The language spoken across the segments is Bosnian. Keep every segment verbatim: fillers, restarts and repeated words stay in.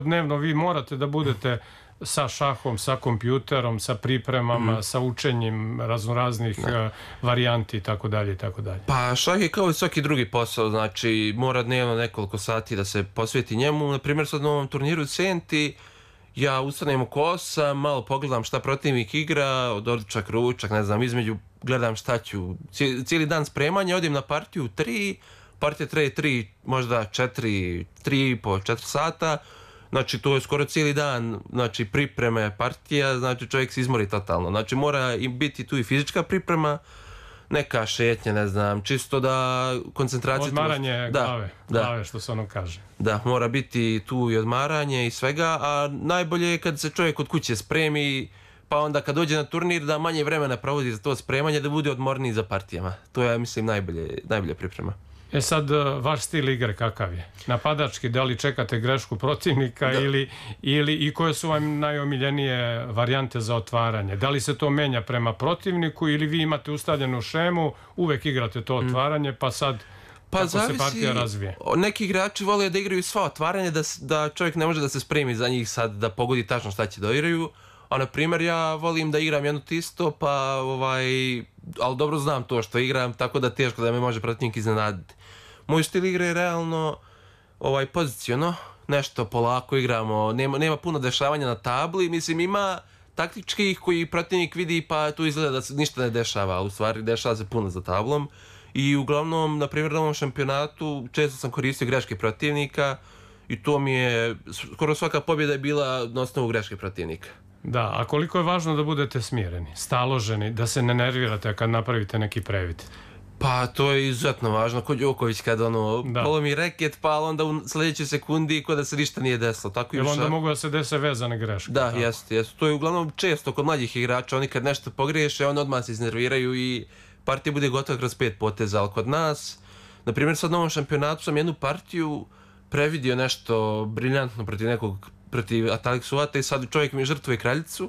Dnevno vi morate da budete sa šahom, sa kompjuterom, sa pripremama, mm. sa učenjem raznoraznih uh, varijanti i tako dalje i tako dalje. Pa šah je kao i svaki drugi posao, znači mora dnevno nekoliko sati da se posveti njemu. Na primjer sad na ovom turniru u Senti ja ustanem oko osam, malo pogledam šta protivnik igra, doručak, ručak, ne znam, između gledam šta ću, cijeli dan spremanja, odim na partiju tri, partija traje tri, možda četiri, tri po četiri sata. Znači, to je skoro cijeli dan, znači, pripreme partija, znači, čovjek se izmori totalno. Znači, mora i biti tu i fizička priprema, neka šetnja, ne znam, čisto da koncentracija... Odmaranje glave, da, glave, što se ono kaže. Da, mora biti tu i odmaranje i svega, a najbolje je kad se čovjek od kuće spremi, pa onda kad dođe na turnir da manje vremena provodi za to spremanje, da bude odmorniji za partijama. To je, mislim, najbolje, najbolja priprema. E sad, vaš stil igre kakav je? Napadački, da li čekate grešku protivnika ili, ili i koje su vam najomiljenije varijante za otvaranje? Da li se to menja prema protivniku ili vi imate ustaljenu šemu, uvek igrate to otvaranje, pa sad pa kako zavisi, se partija razvije? Neki igrači vole da igraju sva otvaranje, da, da čovjek ne može da se spremi za njih sad, da pogodi tačno šta će da igraju. A na primjer ja volim da igram jedno tisto, pa ovaj, ali dobro znam to što igram, tako da teško da me može protivnik iznenaditi. Moj stil igre je realno ovaj, poziciono, nešto polako igramo, nema, nema puno dešavanja na tabli, mislim ima taktičkih koji protivnik vidi pa tu izgleda da se ništa ne dešava, ali u stvari dešava se puno za tablom. I uglavnom, na primjer na ovom šampionatu često sam koristio greške protivnika i to mi je, skoro svaka pobjeda je bila na osnovu greške protivnika. Da, a koliko je važno da budete smireni, staloženi, da se ne nervirate kad napravite neki previd? Pa to je izuzetno važno, kod Đoković kad ono, polomi reket, pa onda u sljedećoj sekundi kod da se ništa nije desilo. Tako Jer onda mogu da se dese vezane greške. Da, jeste, jeste. To je uglavnom često kod mlađih igrača, oni kad nešto pogriješe, oni odmah se iznerviraju i partija bude gotova kroz pet poteza, ali kod nas, na primjer sad na ovom šampionatu sam jednu partiju previdio nešto briljantno protiv nekog, protiv Atalik Suvata i sad čovjek mi žrtvuje kraljicu.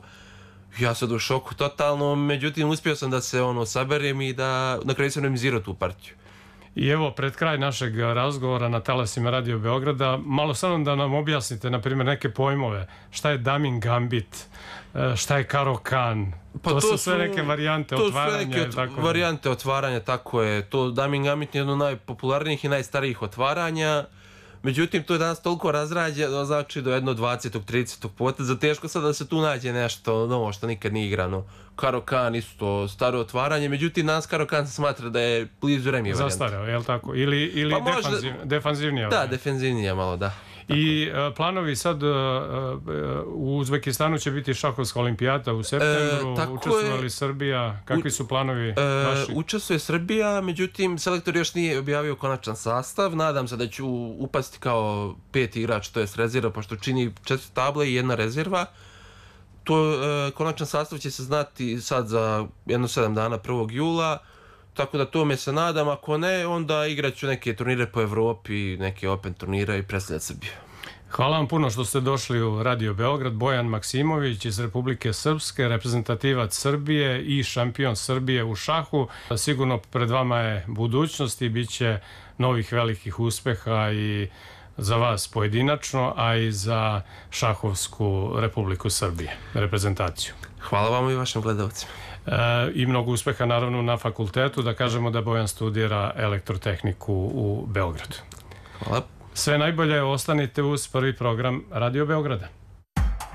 Ja sad u šoku totalno, međutim uspio sam da se ono saberem i da na kraju sam remizirao tu partiju. I evo, pred kraj našeg razgovora na talasima Radio Beograda, malo samo da nam objasnite, na primjer, neke pojmove. Šta je Damin Gambit, šta je Karo Kan, pa to, to su sve neke varijante to otvaranja. To su neke tako varijante otvaranja, tako je. To Damin Gambit je jedno od najpopularnijih i najstarijih otvaranja. Međutim, to je danas toliko razrađeno, znači do jedno dvadesetog tridesetog poteza, teško sad da se tu nađe nešto novo što nikad nije igrano. Karo Kan isto staro otvaranje, međutim danas Karo Kan se smatra da je blizu remije varijante. Zastareo, je li tako? Ili, ili pa defanziv, defanzivnija? Da, defenzivnija malo, da. I uh, planovi sad uh, u Uzbekistanu će biti šahovska olimpijata u septembru, e, učestvovali Srbija, kakvi su planovi e, vaši? Učestvuje Srbija, međutim selektor još nije objavio konačan sastav, nadam se da ću upasti kao peti igrač, to je rezerva, pošto čini četiri table i jedna rezerva. To, e, konačan sastav će se znati sad za jedno sedam dana, prvog jula, tako da tome se nadam, ako ne, onda igrat ću neke turnire po Evropi, neke Open turnire i predstavljati Srbiju. Hvala vam puno što ste došli u Radio Beograd. Bojan Maksimović iz Republike Srpske, reprezentativac Srbije i šampion Srbije u šahu. Sigurno pred vama je budućnost i bit će novih velikih uspeha i za vas pojedinačno, a i za šahovsku Republiku Srbije, reprezentaciju. Hvala vam i vašim gledalcima. E, I mnogo uspeha naravno na fakultetu, da kažemo da Bojan studira elektrotehniku u Beogradu. Hvala. Sve najbolje, ostanite uz prvi program Radio Beograda.